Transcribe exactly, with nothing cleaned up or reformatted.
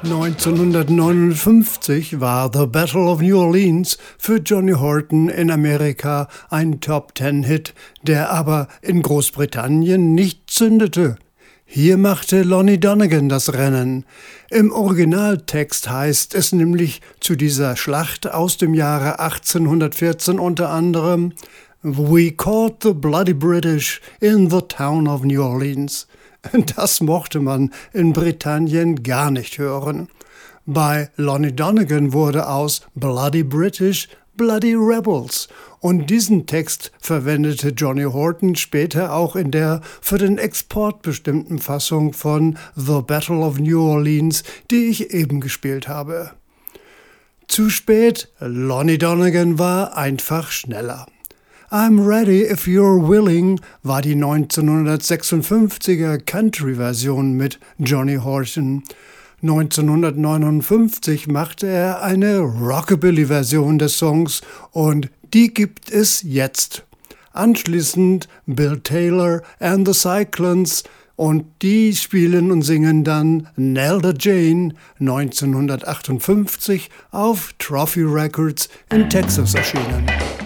neunzehnhundertneunundfünfzig war The Battle of New Orleans für Johnny Horton in Amerika ein Top-Ten-Hit, der aber in Großbritannien nicht zündete. Hier machte Lonnie Donegan das Rennen. Im Originaltext heißt es nämlich zu dieser Schlacht aus dem Jahre achtzehnhundertvierzehn unter anderem: "We caught the bloody British in the town of New Orleans." Das mochte man in Britannien gar nicht hören. Bei Lonnie Donegan wurde aus Bloody British Bloody Rebels, und diesen Text verwendete Johnny Horton später auch in der für den Export bestimmten Fassung von The Battle of New Orleans, die ich eben gespielt habe. Zu spät, Lonnie Donegan war einfach schneller. I'm Ready If You're Willing war die neunzehnhundertsechsundfünfziger Country-Version mit Johnny Horton. neunzehnhundertneunundfünfzig machte er eine Rockabilly-Version des Songs, und die gibt es jetzt. Anschließend Bill Taylor and the Cyclones, und die spielen und singen dann Nelda Jane, neunzehnhundertachtundfünfzig auf Trophy Records in Texas erschienen.